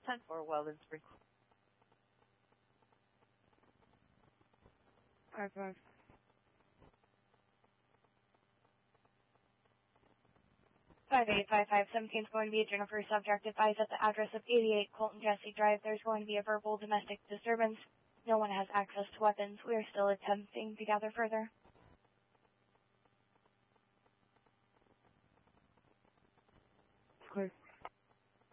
10-4 Weldon Spring. 5-5. 585517 is going to be a Jennifer. Subject advised at the address of 88 Colton Jesse Drive. There's going to be a verbal domestic disturbance. No one has access to weapons. We are still attempting to gather further. Clear.